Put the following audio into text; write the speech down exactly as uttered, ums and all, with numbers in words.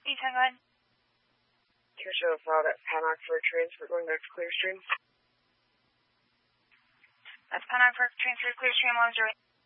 E ten, go ahead. Can show a file that Panoc for a transfer going back to Clearstream. That's Panoc for transfer to Clearstream. What was your